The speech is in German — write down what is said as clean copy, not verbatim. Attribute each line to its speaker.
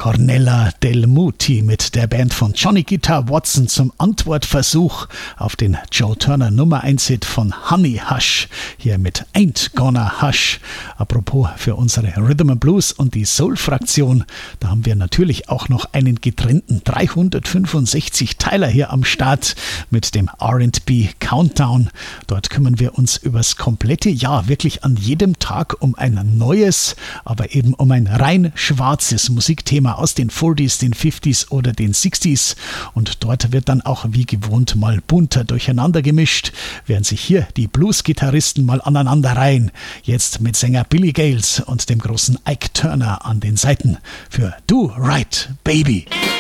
Speaker 1: Cornella Del Muti mit der Band von Johnny Guitar Watson zum Antwortversuch auf den Joe Turner Nummer 1 Hit von Honey Hush, hier mit Ain't Gonna Hush. Apropos für unsere Rhythm and Blues und die Soul-Fraktion, da haben wir natürlich auch noch einen getrennten 365 Teiler hier am Start mit dem R&B Countdown. Dort kümmern wir uns übers komplette Jahr wirklich an jedem Tag um ein neues, aber eben um ein rein schwarzes Musikthema aus den 40s, den 50s oder den 60s. Und dort wird dann auch wie gewohnt mal bunter durcheinander gemischt, während sich hier die Blues-Gitarristen mal aneinander reihen. Jetzt mit Sänger Billy Gales und dem großen Ike Turner an den Seiten für Do Right Baby.